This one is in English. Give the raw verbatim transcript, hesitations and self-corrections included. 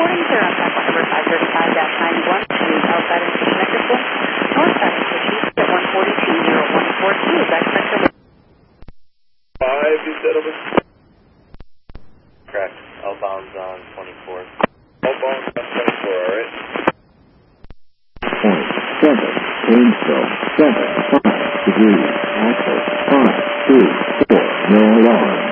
reporting clear on platform number five thirty-five dash ninety-one to outside and connected to north side of the chief at one forty-two oh one forty-two. Is that correct? five, you said over? Correct. L-bound's on twenty-four. L-bound's on twenty-four, alright. Point seven, Ainsville, seven, five degrees, Axel, five, two, four, no alarm.